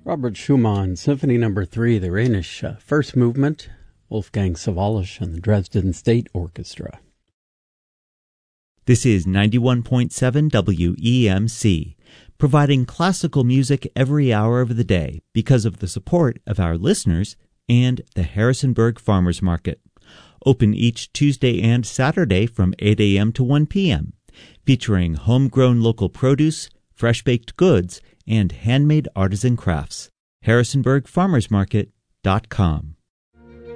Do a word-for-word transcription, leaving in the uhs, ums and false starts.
Robert Schumann, Symphony Number Three, the Rhenish uh, First Movement, Wolfgang Sawallisch and the Dresden State Orchestra. This is ninety-one point seven W E M C, providing classical music every hour of the day because of the support of our listeners and the Harrisonburg Farmers Market. Open each Tuesday and Saturday from eight a.m. to one p.m., featuring homegrown local produce, fresh-baked goods, and handmade artisan crafts. Harrisonburg Farmers Market dot com.